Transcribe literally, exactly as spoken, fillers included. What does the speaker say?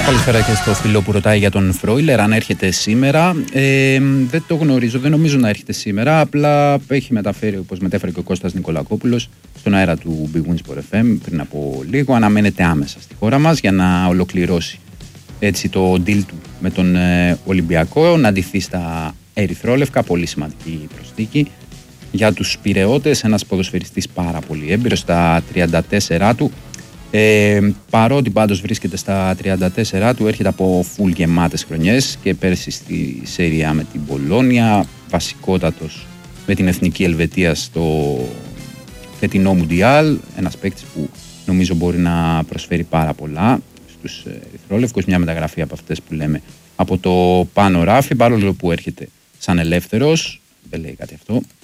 Καλησπέρα και στο φίλο που ρωτάει για τον Φρόιλερ, αν έρχεται σήμερα. Ε, δεν το γνωρίζω, δεν νομίζω να έρχεται σήμερα. Απλά έχει μεταφέρει, όπως μετέφερε και ο Κώστας Νικολακόπουλος, στον αέρα του Big Win Sport εφ εμ πριν από λίγο. Αναμένεται άμεσα στη χώρα μας για να ολοκληρώσει έτσι το deal του με τον ε, Ολυμπιακό, να ντυθεί στα ερυθρόλευκα. Πολύ σημαντική προσθήκη για τους Πειραιώτες. Ένας ποδοσφαιριστής πάρα πολύ έμπειρος στα τριάντα τέσσερα του. Ε, παρότι πάντως βρίσκεται στα τριάντα τέσσερα του, έρχεται από full γεμάτες χρονιές και πέρσι στη Σέρια με την Μπολόνια, βασικότατος με την Εθνική Ελβετία στο φετινό Μουντιάλ. Ένας παίκτης που νομίζω μπορεί να προσφέρει πάρα πολλά στους ερυθρόλευκους, μια μεταγραφή από αυτές που λέμε από το πάνω ράφι, παρόλο που έρχεται σαν ελεύθερος, δεν λέει κάτι αυτό.